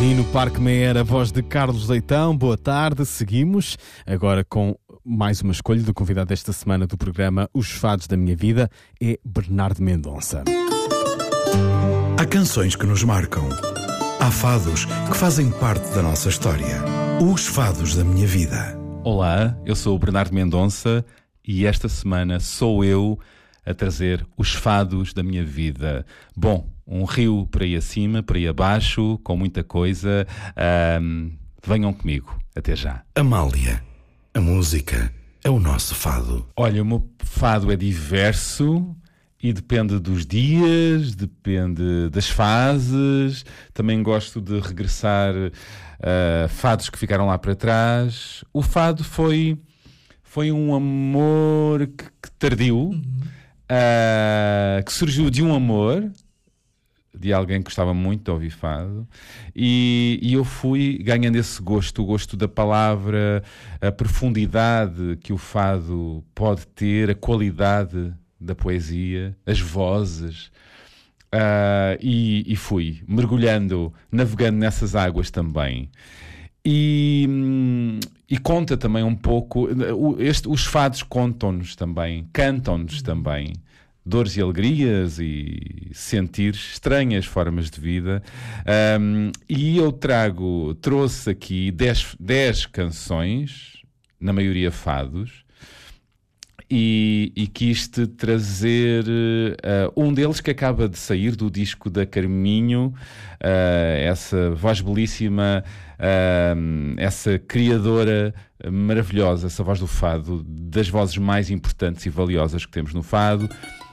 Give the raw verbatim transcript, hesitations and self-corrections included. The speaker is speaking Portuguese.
E no Parque Meyer, a voz de Carlos Leitão. Boa tarde, seguimos agora com mais uma escolha do convidado desta semana do programa Os Fados da Minha Vida, é Bernardo Mendonça. Há canções que nos marcam. Há fados que fazem parte da nossa história. Os Fados da Minha Vida. Olá, eu sou o Bernardo Mendonça e esta semana sou eu a trazer os fados da minha vida. Bom, um rio por aí acima, por aí abaixo, com muita coisa. Um, venham comigo. Até já. Amália, a música é o nosso fado. Olha, o meu fado é diverso e depende dos dias, depende das fases. Também gosto de regressar a fados que ficaram lá para trás. O fado foi, foi um amor que, que tardio, uhum. uh, que surgiu de um amor, de alguém que gostava muito de ouvir fado, e, e eu fui ganhando esse gosto, o gosto da palavra, a profundidade que o fado pode ter, a qualidade da poesia, as vozes, uh, e, e fui mergulhando, navegando nessas águas também. E, e conta também um pouco, este, os fados contam-nos também, cantam-nos também, dores e alegrias e sentir estranhas formas de vida. Um, e eu trago, trouxe aqui dez canções, na maioria fados, e, e quis-te trazer uh, um deles que acaba de sair do disco da Carminho, uh, essa voz belíssima, uh, essa criadora maravilhosa, essa voz do fado, das vozes mais importantes e valiosas que temos no fado.